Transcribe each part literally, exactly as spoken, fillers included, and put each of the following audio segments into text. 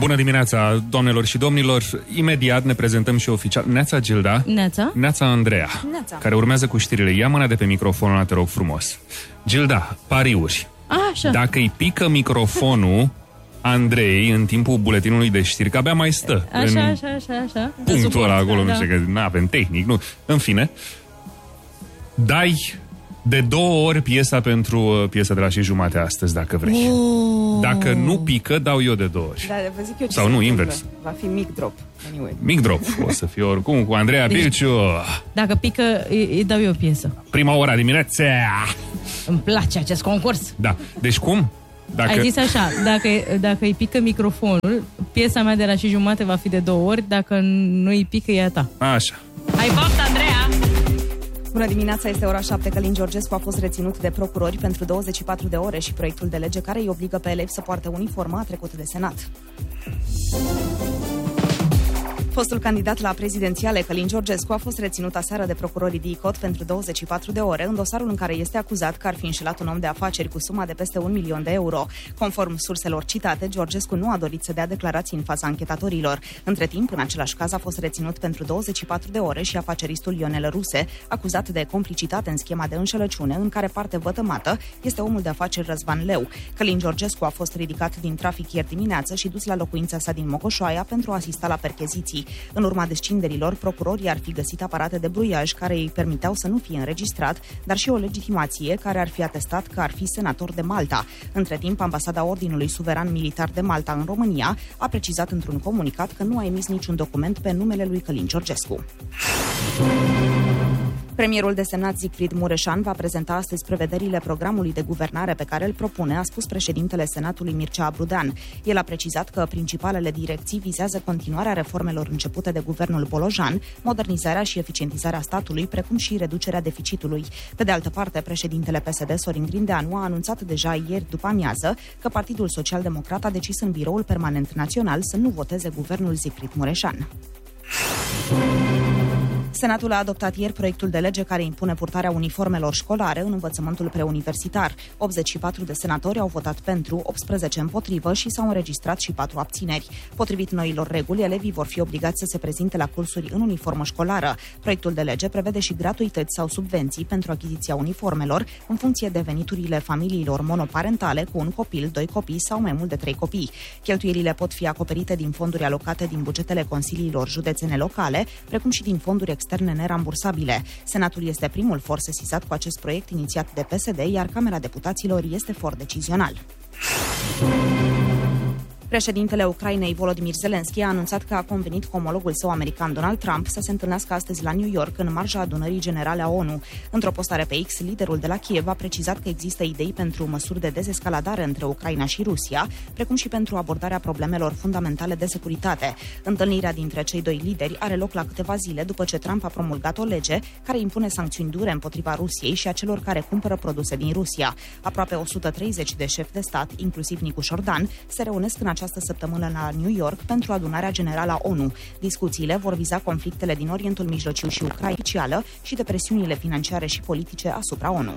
Bună dimineața, doamnelor și domnilor. Imediat ne prezentăm și oficial. Neața Gilda. Neața. Neața Andreea. Neața. Care urmează cu știrile. Ia mâna de pe microfonul ăla, te rog frumos. Gilda, pariuri. A, așa. Dacă îi pică microfonul Andrei în timpul buletinului de știri, că abia mai stă. Așa, în așa, așa, așa. punctul ăla acolo, da, nu știu, că nu avem tehnic, nu. În fine, dai de două ori piesa pentru piesa de la și jumate astăzi, dacă vrei. Oh. Dacă nu pică, dau eu de două ori. Da, vă zic eu ce Sau nu, invers. Va fi mic drop, anyway. Mic drop. O să fie oricum cu Andreea Deci, Bilciu. Dacă pică, îi, îi dau eu o piesă. Prima ora dimineața. Îmi place acest concurs. Da. Deci cum? Dacă... Ai zis așa, dacă, dacă îi pică microfonul, piesa mea de la și jumate va fi de două ori, dacă nu îi pică, e a ta. Așa. Hai, fapt, Andreea! Bună dimineața, este ora șapte. Călin Georgescu a fost reținut de procurori pentru douăzeci și patru de ore și proiectul de lege care îi obligă pe elevi să poarte uniformă a trecut de Senat. Fostul candidat la prezidențiale, Călin Georgescu, a fost reținut aseară de procurorii D I C O T pentru douăzeci și patru de ore în dosarul în care este acuzat că ar fi înșelat un om de afaceri cu suma de peste un milion de euro. Conform surselor citate, Georgescu nu a dorit să dea declarații în fața anchetatorilor. Între timp, în același caz, a fost reținut pentru douăzeci și patru de ore și afaceristul Ionel Ruse, acuzat de complicitate în schema de înșelăciune, în care parte vătămată este omul de afaceri Răzvan Leu. Călin Georgescu a fost ridicat din trafic ieri dimineață și dus la locuința sa din Mocoșoaia pentru a asista la percheziții. În urma descinderilor, procurorii ar fi găsit aparate de bruiaj care îi permiteau să nu fie înregistrat, dar și o legitimație care ar fi atestat că ar fi senator de Malta. Între timp, Ambasada Ordinului Suveran Militar de Malta în România a precizat într-un comunicat că nu a emis niciun document pe numele lui Călin Georgescu. Premierul desemnat Siegfried Mureșan va prezenta astăzi prevederile programului de guvernare pe care îl propune, a spus președintele Senatului Mircea Abrudean. El a precizat că principalele direcții vizează continuarea reformelor începute de guvernul Bolojan, modernizarea și eficientizarea statului, precum și reducerea deficitului. Pe de altă parte, președintele P S D, Sorin Grindeanu, a anunțat deja ieri după amiază că Partidul Social-Democrat a decis în Biroul Permanent Național să nu voteze guvernul Siegfried Mureșan. Senatul a adoptat ieri proiectul de lege care impune purtarea uniformelor școlare în învățământul preuniversitar. optzeci și patru de senatori au votat pentru, optsprezece împotrivă și s-au înregistrat și patru abțineri. Potrivit noilor reguli, elevii vor fi obligați să se prezinte la cursuri în uniformă școlară. Proiectul de lege prevede și gratuități sau subvenții pentru achiziția uniformelor în funcție de veniturile familiilor monoparentale cu un copil, doi copii sau mai mult de trei copii. Cheltuielile pot fi acoperite din fonduri alocate din bugetele consiliilor județene locale, precum și din fonduri externe nerambursabile. Senatul este primul for sesizat cu acest proiect inițiat de P S D, iar Camera Deputaților este for decizional. Președintele Ucrainei, Volodymyr Zelensky, a anunțat că a convenit cu omologul său american Donald Trump să se întâlnească astăzi la New York în marja adunării generale a ONU. Într-o postare pe X, liderul de la Kiev a precizat că există idei pentru măsuri de dezescaladare între Ucraina și Rusia, precum și pentru abordarea problemelor fundamentale de securitate. Întâlnirea dintre cei doi lideri are loc la câteva zile după ce Trump a promulgat o lege care impune sancțiuni dure împotriva Rusiei și a celor care cumpără produse din Rusia. Aproape o sută treizeci de șefi de stat, inclusiv Nicu Șordan, se reunesc în această săptămână la New York pentru adunarea generală a ONU. Discuțiile vor viza conflictele din Orientul Mijlociu și Ucraina și de presiunile financiare și politice asupra ONU.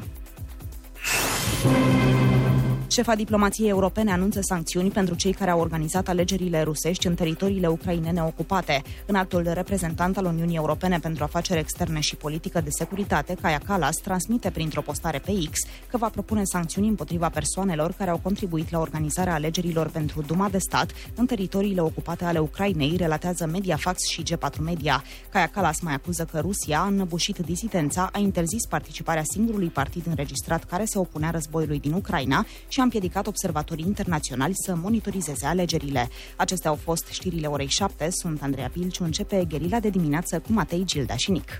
Șefa diplomației europene anunță sancțiuni pentru cei care au organizat alegerile rusești în teritoriile ucrainene ocupate. Înaltul reprezentant al Uniunii Europene pentru afaceri externe și politică de securitate, Kaja Kallas, transmite printr-o postare pe X că va propune sancțiuni împotriva persoanelor care au contribuit la organizarea alegerilor pentru Duma de stat în teritoriile ocupate ale Ucrainei, relatează Mediafax și G patru Media. Kaja Kallas mai acuză că Rusia a înăbușit disidența, a interzis participarea singurului partid înregistrat care se opunea războiului din Ucraina și a împiedicat observatorii internaționali să monitorizeze alegerile. Acestea au fost știrile orei șapte. Sunt Andreea Bilciu. Începe Gherila de dimineață cu Matei, Gilda și Nic.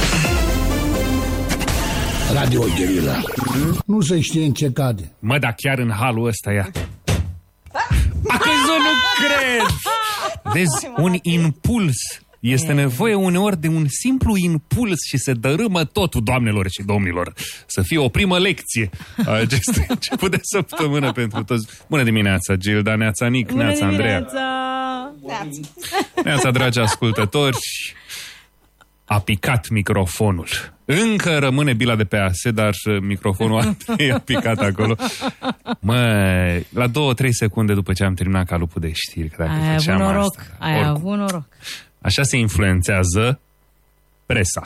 Radio Gherila. Nu se știe în ce cade. Mă, dar chiar în halul ăsta ea. A căzut, nu cred! Vezi, un impuls. Este nevoie uneori de un simplu impuls și se dărâmă totul, doamnelor și domnilor. Să fie o primă lecție a acestui început de săptămână pentru toți. Bună dimineața, Gilda, neața Nic, neața Andreea. Neața! Neața. Neața, dragi ascultători. A picat microfonul. Încă rămâne bila de pe ase, dar microfonul a picat acolo. Mă, la două, trei secunde după ce am terminat calupul de știri. Că dacă ai avut noroc, asta, ai oricum, avut noroc. Așa se influențează presa.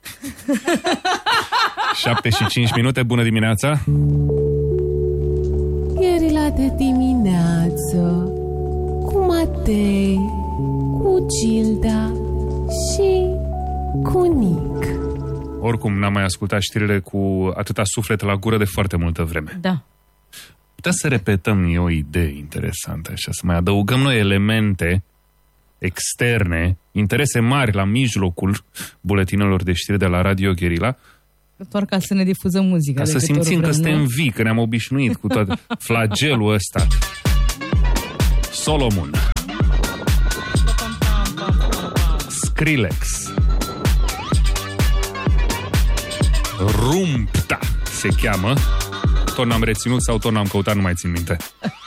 șapte și cinci minute, bună dimineața! Gherila de dimineață, cu Matei, cu Gilda și cu Nic. Oricum, n-am mai ascultat știrile cu atâta suflet la gură de foarte multă vreme. Da. Putem să repetăm e o idee interesantă, așa, să mai adăugăm noi elemente externe, interese mari la mijlocul buletinelor de știri de la Radio Guerilla, doar ca să ne difuzăm muzica. ca să simțim că suntem vii, că ne-am obișnuit cu tot flagelul ăsta. Solomon, Skrillex, Rumpta se cheamă. Tot n-am reținut sau tot n-am căutat, nu mai țin minte.